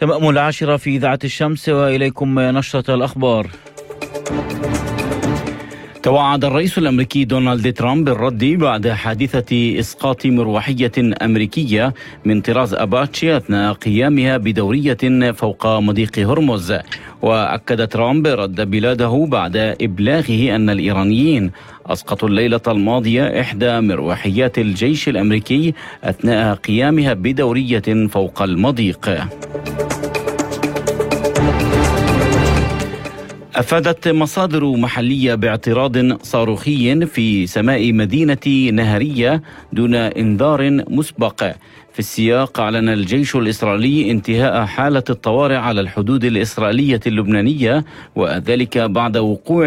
تمام 10 في إذاعة الشمس، وإليكم نشرة الأخبار. توعد الرئيس الأمريكي دونالد ترامب بالرد بعد حادثة إسقاط مروحية أمريكية من طراز أباتشي أثناء قيامها بدورية فوق مضيق هرمز. وأكد ترامب رد بلاده بعد إبلاغه أن الإيرانيين أسقطوا الليلة الماضية إحدى مروحيات الجيش الأمريكي أثناء قيامها بدورية فوق المضيق. أفادت مصادر محلية باعتراض صاروخي في سماء مدينة نهرية دون إنذار مسبق. في السياق أعلن الجيش الإسرائيلي انتهاء حالة الطوارئ على الحدود الإسرائيلية اللبنانية، وذلك بعد وقوع